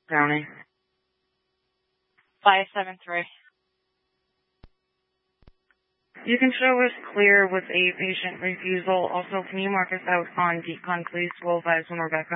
County. 573. You can show us clear with a patient refusal. Also, can you mark us out on decon, please? 12 eyes from Rebecca.